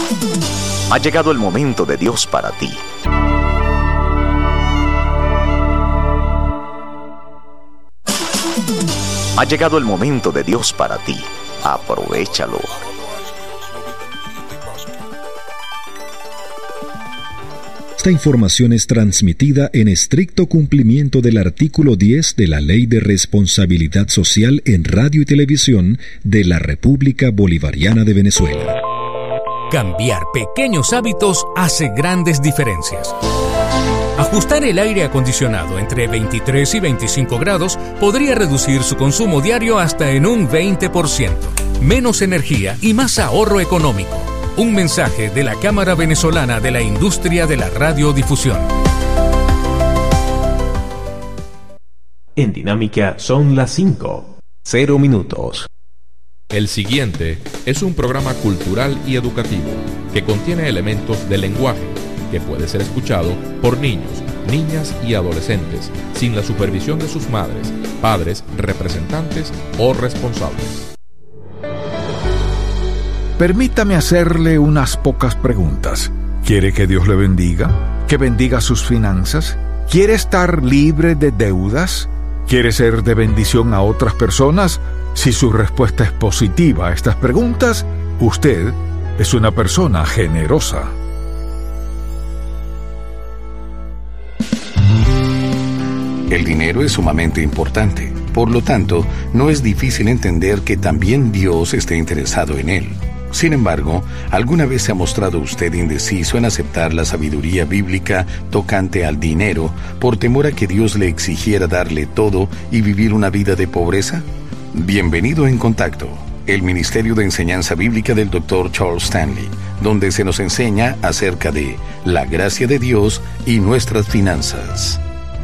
Ha llegado el momento de Dios para ti. Ha llegado el momento de Dios para ti. Aprovéchalo. Esta información es transmitida en estricto cumplimiento del artículo 10 de la Ley de Responsabilidad Social en Radio y Televisión de la República Bolivariana de Venezuela. Cambiar pequeños hábitos hace grandes diferencias. Ajustar el aire acondicionado entre 23 y 25 grados podría reducir su consumo diario hasta en un 20%. Menos energía y más ahorro económico. Un mensaje de la Cámara Venezolana de la Industria de la Radiodifusión. En Dinámica son las 5, 0 minutos. El siguiente es un programa cultural y educativo que contiene elementos del lenguaje que puede ser escuchado por niños, niñas y adolescentes sin la supervisión de sus madres, padres, representantes o responsables. Permítame hacerle unas pocas preguntas. ¿Quiere que Dios le bendiga? ¿Que bendiga sus finanzas? ¿Quiere estar libre de deudas? ¿Quiere ser de bendición a otras personas? Si su respuesta es positiva a estas preguntas, usted es una persona generosa. El dinero es sumamente importante. Por lo tanto, no es difícil entender que también Dios esté interesado en él. Sin embargo, ¿alguna vez se ha mostrado usted indeciso en aceptar la sabiduría bíblica tocante al dinero por temor a que Dios le exigiera darle todo y vivir una vida de pobreza? Bienvenido en Contacto, el Ministerio de Enseñanza Bíblica del Dr. Charles Stanley, donde se nos enseña acerca de la gracia de Dios y nuestras finanzas.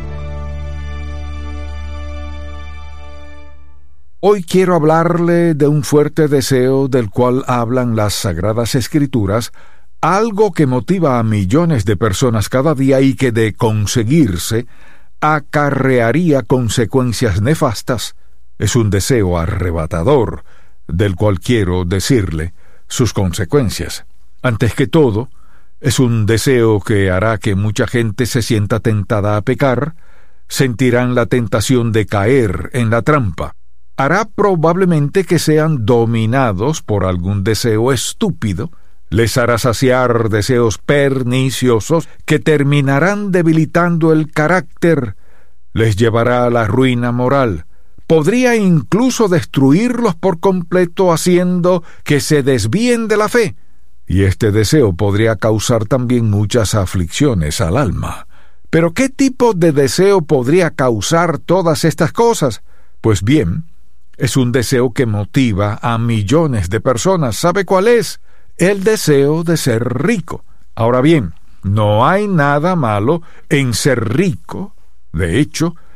Hoy quiero hablarle de un fuerte deseo del cual hablan las Sagradas Escrituras, algo que motiva a millones de personas cada día y que de conseguirse acarrearía consecuencias nefastas. Es un deseo arrebatador, del cual quiero decirle sus consecuencias. Antes que todo, es un deseo que hará que mucha gente se sienta tentada a pecar, sentirán la tentación de caer en la trampa. Hará probablemente que sean dominados por algún deseo estúpido, les hará saciar deseos perniciosos que terminarán debilitando el carácter, les llevará a la ruina moral, podría incluso destruirlos por completo haciendo que se desvíen de la fe, y este deseo podría causar también muchas aflicciones al alma. ¿Pero qué tipo de deseo podría causar todas estas cosas? Pues bien, es un deseo que motiva a millones de personas. ¿Sabe cuál es? El deseo de ser rico. Ahora bien, no hay nada malo en ser rico. De hecho,